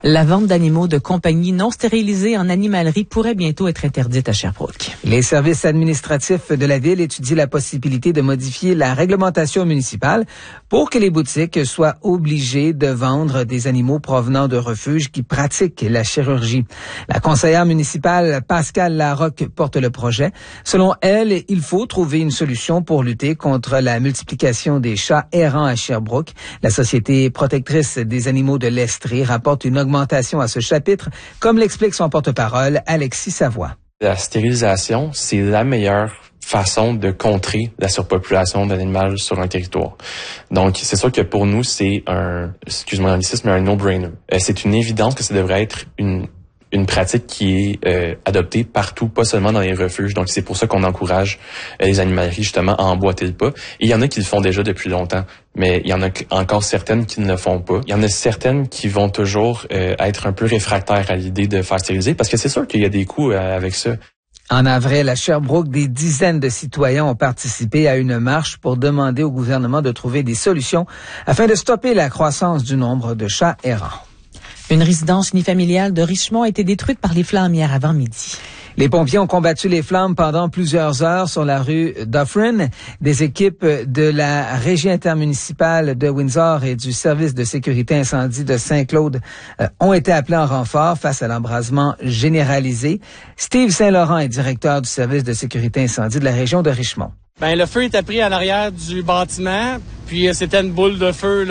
La vente d'animaux de compagnie non stérilisés en animalerie pourrait bientôt être interdite à Sherbrooke. Les services administratifs de la ville étudient la possibilité de modifier la réglementation municipale pour que les boutiques soient obligées de vendre des animaux provenant de refuges qui pratiquent la chirurgie. La conseillère municipale Pascale Larocque porte le projet. Selon elle, il faut trouver une solution pour lutter contre la multiplication des chats errants à Sherbrooke. La Société protectrice des animaux de l'Estrie rapporte une augmentation à ce chapitre, comme l'explique son porte-parole, Alexis Savoie. La stérilisation, c'est la meilleure façon de contrer la surpopulation d'animaux sur un territoire. Donc, c'est sûr que pour nous, c'est excuse-moi l'anglicisme, mais un no-brainer. C'est une évidence que ça devrait être une pratique qui est adoptée partout, pas seulement dans les refuges. Donc, c'est pour ça qu'on encourage les animaleries, justement, à emboîter le pas. Et il y en a qui le font déjà depuis longtemps, mais il y en a encore certaines qui ne le font pas. Il y en a certaines qui vont toujours être un peu réfractaires à l'idée de faire stériliser, parce que c'est sûr qu'il y a des coûts avec ça. En avril, à Sherbrooke, des dizaines de citoyens ont participé à une marche pour demander au gouvernement de trouver des solutions afin de stopper la croissance du nombre de chats errants. Une résidence unifamiliale de Richmond a été détruite par les flammes hier avant midi. Les pompiers ont combattu les flammes pendant plusieurs heures sur la rue Dufferin. Des équipes de la Régie intermunicipale de Windsor et du service de sécurité incendie de Saint-Claude ont été appelés en renfort face à l'embrasement généralisé. Steve Saint-Laurent est directeur du service de sécurité incendie de la région de Richmond. Le feu était pris en arrière du bâtiment, puis c'était une boule de feu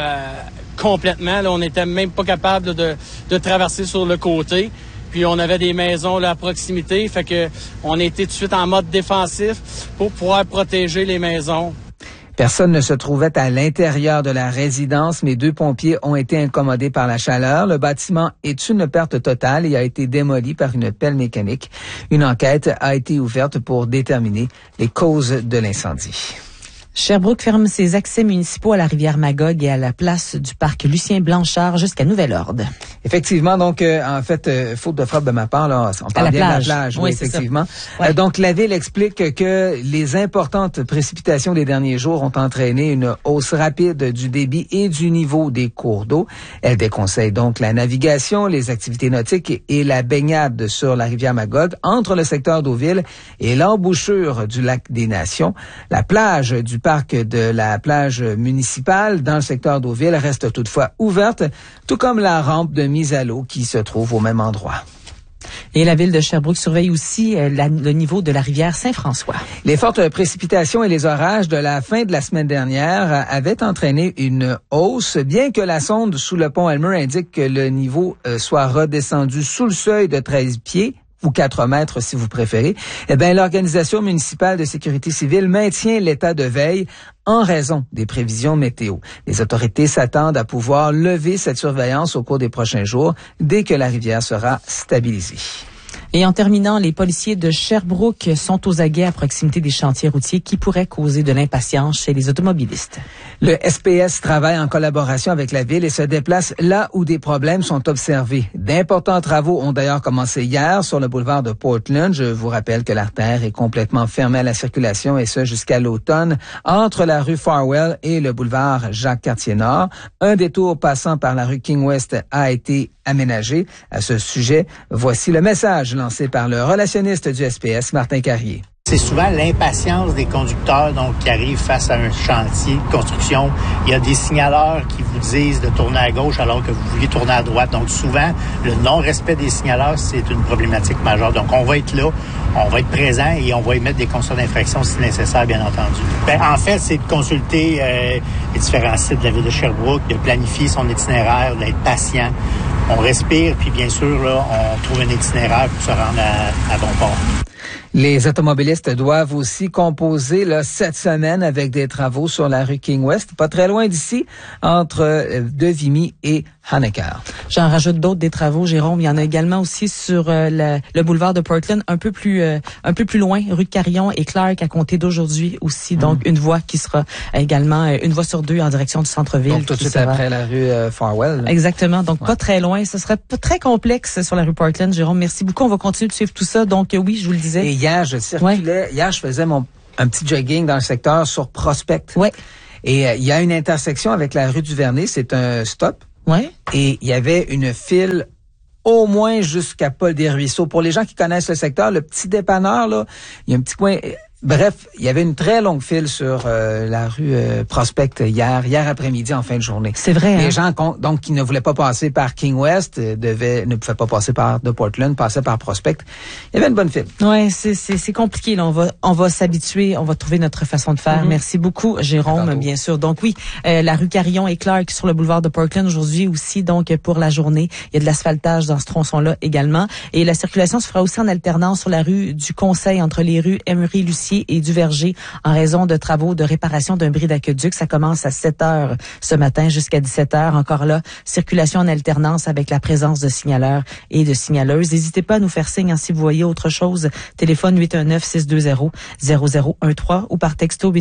complètement. On n'était même pas capable de traverser sur le côté. Puis on avait des maisons là, à proximité, fait que on était tout de suite en mode défensif pour pouvoir protéger les maisons. Personne ne se trouvait à l'intérieur de la résidence, mais 2 pompiers ont été incommodés par la chaleur. Le bâtiment est une perte totale et a été démoli par une pelle mécanique. Une enquête a été ouverte pour déterminer les causes de l'incendie. Sherbrooke ferme ses accès municipaux à la rivière Magog et à la place du parc Lucien-Blanchard jusqu'à nouvel ordre. Effectivement, donc en fait, faute de frappe de ma part, là, on parle bien de la plage. Oui, effectivement. Ouais. Donc la ville explique que les importantes précipitations des derniers jours ont entraîné une hausse rapide du débit et du niveau des cours d'eau. Elle déconseille donc la navigation, les activités nautiques et la baignade sur la rivière Magog entre le secteur d'Eauville et l'embouchure du lac des Nations. La plage du parc de la plage municipale dans le secteur d'Eauville reste toutefois ouverte, tout comme la rampe de mise à l'eau qui se trouve au même endroit. Et la ville de Sherbrooke surveille aussi le niveau de la rivière Saint-François. Les fortes précipitations et les orages de la fin de la semaine dernière avaient entraîné une hausse, bien que la sonde sous le pont Elmer indique que le niveau soit redescendu sous le seuil de 13 pieds, ou 4 mètres si vous préférez, l'Organisation municipale de sécurité civile maintient l'état de veille en raison des prévisions météo. Les autorités s'attendent à pouvoir lever cette surveillance au cours des prochains jours dès que la rivière sera stabilisée. Et en terminant, les policiers de Sherbrooke sont aux aguets à proximité des chantiers routiers qui pourraient causer de l'impatience chez les automobilistes. Le SPS travaille en collaboration avec la ville et se déplace là où des problèmes sont observés. D'importants travaux ont d'ailleurs commencé hier sur le boulevard de Portland. Je vous rappelle que l'artère est complètement fermée à la circulation et ce jusqu'à l'automne entre la rue Farwell et le boulevard Jacques-Cartier-Nord. Un détour passant par la rue King-West a été aménagé. À ce sujet, voici le message lancé par le relationniste du SPS, Martin Carrier. C'est souvent l'impatience des conducteurs qui arrivent face à un chantier de construction. Il y a des signaleurs qui vous disent de tourner à gauche alors que vous vouliez tourner à droite. Donc souvent, le non-respect des signaleurs, c'est une problématique majeure. Donc on va être là, on va être présent et on va émettre des constats d'infraction si nécessaire, bien entendu. En fait, c'est de consulter les différents sites de la ville de Sherbrooke, de planifier son itinéraire, d'être patient. On respire, puis bien sûr, là, on trouve un itinéraire pour se rendre à bon port. Les automobilistes doivent aussi composer cette semaine avec des travaux sur la rue King-West, pas très loin d'ici, entre Devimy et Hanecker. J'en rajoute d'autres des travaux, Jérôme. Il y en a également aussi sur le boulevard de Portland, un peu plus loin, rue Carillon et Clark, à compter d'aujourd'hui aussi. Donc, une voie qui sera également une voie sur 2 en direction du centre-ville. Donc, tout de suite après la rue Farwell. Là. Exactement. Donc, pas très loin. Ce serait pas très complexe sur la rue Portland. Jérôme, merci beaucoup. On va continuer de suivre tout ça. Donc, oui, je vous le disais. Et hier, je circulais. Ouais. Hier, je faisais un petit jogging dans le secteur sur Prospect. Ouais. Et il y a une intersection avec la rue du Vernet. C'est un stop. Ouais. Et il y avait une file au moins jusqu'à Paul-des-Ruisseaux. Pour les gens qui connaissent le secteur, le petit dépanneur, là, il y a un petit coin... Bref, il y avait une très longue file sur la rue Prospect hier après-midi en fin de journée. C'est vrai. Les gens donc qui ne voulaient pas passer par King West ne pouvaient pas passer par de Portland, passaient par Prospect. Il y avait une bonne file. Ouais, c'est compliqué là. On va s'habituer, on va trouver notre façon de faire. Merci beaucoup, Jérôme, bien sûr. Donc oui, la rue Carillon et Clark sur le boulevard de Portland aujourd'hui aussi. Donc pour la journée, il y a de l'asphaltage dans ce tronçon-là également. Et la circulation se fera aussi en alternance sur la rue du Conseil entre les rues Emery-Lucier et du Verger en raison de travaux de réparation d'un bris d'aqueduc. Ça commence à 7h ce matin jusqu'à 17h. Encore là, circulation en alternance avec la présence de signaleurs et de signaleuses. N'hésitez pas à nous faire signe si vous voyez autre chose. Téléphone 819-620-0013 ou par texto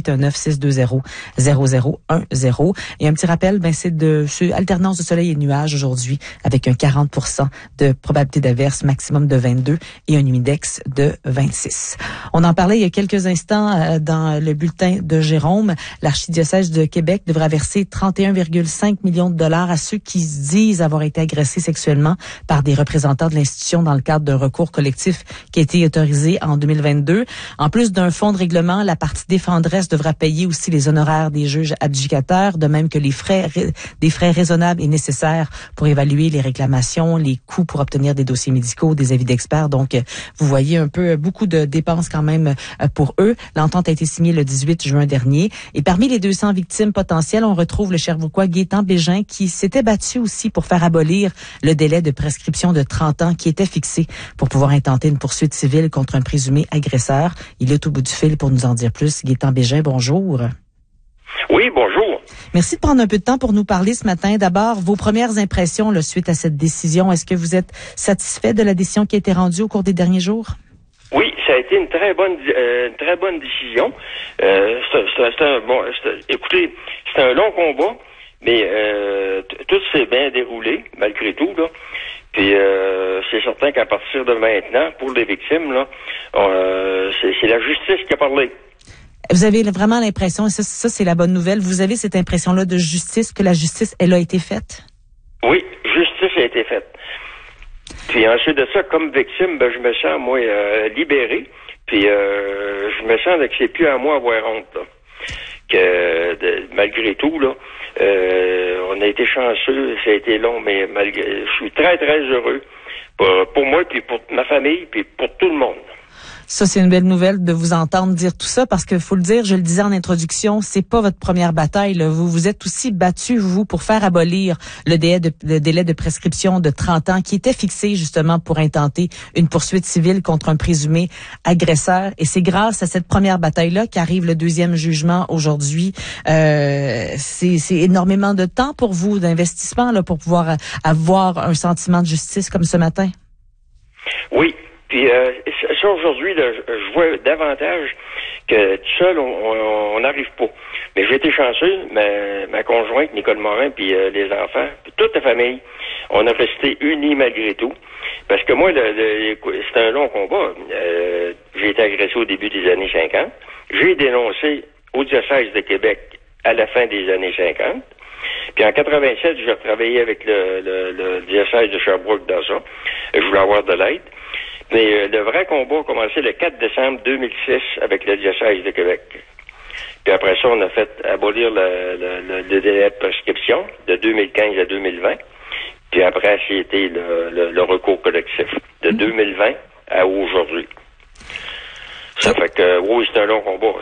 819-620-0010. Et un petit rappel, c'est alternance de soleil et de nuages aujourd'hui avec un 40% de probabilité d'averse, maximum de 22 et un humidex de 26. On en parlait il y a quelques instants dans le bulletin de Jérôme. L'archidiocèse de Québec devra verser 31,5 millions de dollars à ceux qui disent avoir été agressés sexuellement par des représentants de l'institution dans le cadre d'un recours collectif qui a été autorisé en 2022. En plus d'un fonds de règlement, la partie défenderesse devra payer aussi les honoraires des juges adjudicateurs, de même que des frais raisonnables et nécessaires pour évaluer les réclamations, les coûts pour obtenir des dossiers médicaux, des avis d'experts. Donc, vous voyez un peu beaucoup de dépenses quand même pour eux. L'entente a été signée le 18 juin dernier. Et parmi les 200 victimes potentielles, on retrouve le Sherbrookeois Gaétan Bégin qui s'était battu aussi pour faire abolir le délai de prescription de 30 ans qui était fixé pour pouvoir intenter une poursuite civile contre un présumé agresseur. Il est au bout du fil pour nous en dire plus. Gaétan Bégin, bonjour. Oui, bonjour. Merci de prendre un peu de temps pour nous parler ce matin. D'abord, vos premières impressions suite à cette décision. Est-ce que vous êtes satisfait de la décision qui a été rendue au cours des derniers jours? Oui, ça a été une très bonne décision. Écoutez, c'était un long combat, mais tout s'est bien déroulé malgré tout là. Puis c'est certain qu'à partir de maintenant, pour les victimes là, c'est la justice qui a parlé. Vous avez vraiment l'impression, et ça c'est la bonne nouvelle, vous avez cette impression-là de justice, que la justice, elle a été faite? Oui, justice a été faite. Puis ensuite de ça, comme victime, je me sens, moi, libéré. Puis je me sens que c'est plus à moi avoir honte, là. Malgré tout, là, on a été chanceux, ça a été long, mais je suis très, très heureux pour moi, puis pour ma famille, puis pour tout le monde. Ça, c'est une belle nouvelle de vous entendre dire tout ça parce que faut le dire, je le disais en introduction, c'est pas votre première bataille. Là. Vous vous êtes aussi battu, vous, pour faire abolir le délai de prescription de 30 ans qui était fixé justement pour intenter une poursuite civile contre un présumé agresseur. Et c'est grâce à cette première bataille-là qu'arrive le deuxième jugement aujourd'hui. C'est énormément de temps pour vous, d'investissement là, pour pouvoir avoir un sentiment de justice comme ce matin. Oui. Puis ça, aujourd'hui, là, je vois davantage que tout seul, on n'arrive pas. Mais j'ai été chanceux, ma conjointe, Nicole Morin, puis les enfants, puis toute la famille, on a resté unis malgré tout. Parce que moi, c'est un long combat. J'ai été agressé au début des années 50. J'ai dénoncé au diocèse de Québec à la fin des années 50. Puis en 87, j'ai retravaillé avec le diocèse de Sherbrooke dans ça. Je voulais avoir de l'aide. Mais le vrai combat a commencé le 4 décembre 2006 avec le diocèse de Québec. Puis après ça, on a fait abolir le délai de prescription de 2015 à 2020. Puis après, c'était le recours collectif de 2020 à aujourd'hui. Ça fait que, oui, c'est un long combat.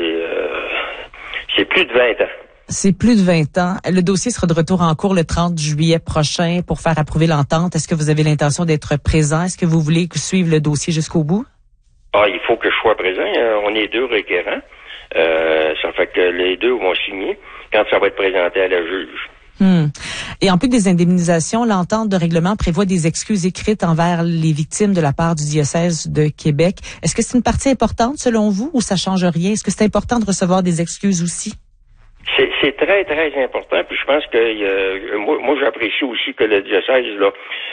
C'est plus de 20 ans. C'est plus de 20 ans. Le dossier sera de retour en cours le 30 juillet prochain pour faire approuver l'entente. Est-ce que vous avez l'intention d'être présent? Est-ce que vous voulez suivre le dossier jusqu'au bout? Il faut que je sois présent. On est deux requérants. Ça fait que les deux vont signer quand ça va être présenté à la juge. Et en plus des indemnisations, l'entente de règlement prévoit des excuses écrites envers les victimes de la part du diocèse de Québec. Est-ce que c'est une partie importante selon vous ou ça change rien? Est-ce que c'est important de recevoir des excuses aussi? C'est très, très important. Puis je pense que moi j'apprécie aussi que le diocèse, là,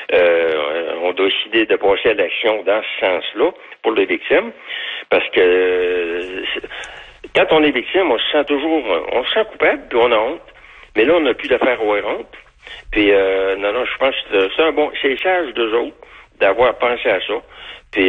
on a décidé de passer à l'action dans ce sens-là pour les victimes. Parce que quand on est victime, on se sent coupable, puis on a honte. Mais là, on n'a plus d'affaire à avoir honte. Puis, non, je pense que c'est un bon... C'est sage d'eux autres d'avoir pensé à ça. Puis,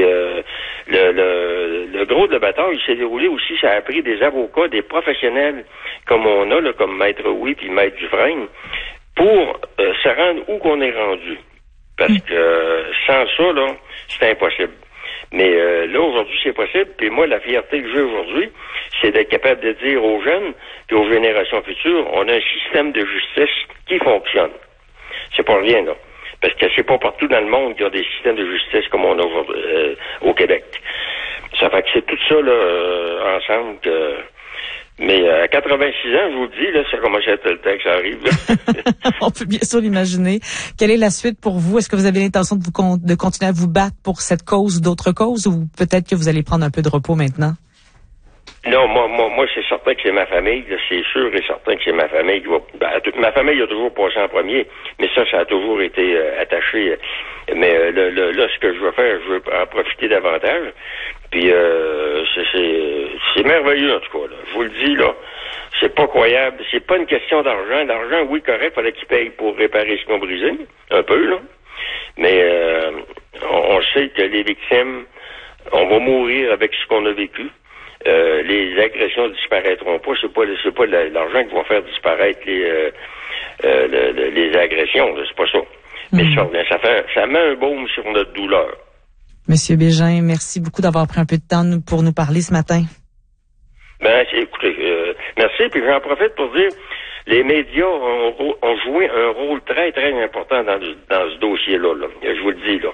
le gros de la bataille, il s'est déroulé aussi, ça a pris des avocats, des professionnels comme on a, là, comme Maître Oui puis Maître Dufresne, pour se rendre où qu'on est rendu. Parce que sans ça, là, c'est impossible. Mais là, aujourd'hui, c'est possible. Puis moi, la fierté que j'ai aujourd'hui, c'est d'être capable de dire aux jeunes et aux générations futures, on a un système de justice qui fonctionne. C'est pas rien, là. Parce que c'est pas partout dans le monde qu'il y a des systèmes de justice comme on a aujourd'hui au Québec. Ça fait que c'est tout ça, là, ensemble que... Mais à 86 ans, je vous le dis, là, ça commence à être le temps que ça arrive. On peut bien sûr l'imaginer. Quelle est la suite pour vous? Est-ce que vous avez l'intention de continuer à vous battre pour cette cause ou d'autres causes, ou peut-être que vous allez prendre un peu de repos maintenant? Non, moi, c'est certain que c'est ma famille. Là, c'est sûr et certain que c'est ma famille qui va... ma famille a toujours passé en premier, mais ça a toujours été attaché. Mais là, ce que je veux faire, je veux en profiter davantage. Puis c'est merveilleux, en tout cas. Là. Je vous le dis, là, c'est pas croyable. C'est pas une question d'argent. L'argent, oui, correct, fallait qu'ils payent pour réparer ce qu'ils ont brisé. Un peu, là. Mais on sait que les victimes, on va mourir avec ce qu'on a vécu. Les agressions disparaîtront pas. C'est pas l'argent qui va faire disparaître les agressions. Là. C'est pas ça. Mais ça met un baume sur notre douleur. Monsieur Bégin, merci beaucoup d'avoir pris un peu de temps pour nous parler ce matin. Ben, écoutez, merci. Puis j'en profite pour dire, les médias ont joué un rôle très, très important dans ce dossier-là. Là. Je vous le dis, là.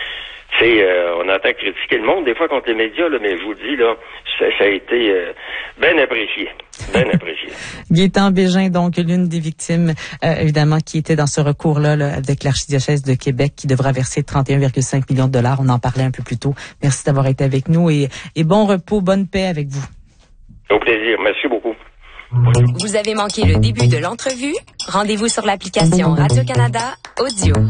On entend critiquer le monde des fois contre les médias, là, mais je vous dis, là, ça a été bien apprécié. Bien apprécié. Gaétan Bégin, donc l'une des victimes, évidemment, qui était dans ce recours-là là, avec l'Archidiocèse de Québec, qui devra verser 31,5 millions de dollars. On en parlait un peu plus tôt. Merci d'avoir été avec nous et bon repos, bonne paix avec vous. Au plaisir. Merci beaucoup. Vous avez manqué le début de l'entrevue? Rendez-vous sur l'application Radio-Canada Audio.